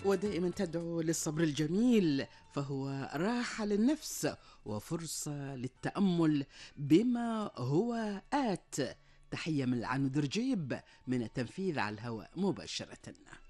ودائما تدعو للصبر الجميل، فهو راحة للنفس وفرصة للتأمل بما هو آت. تحية من العنود رجيب من التنفيذ على الهواء مباشرة.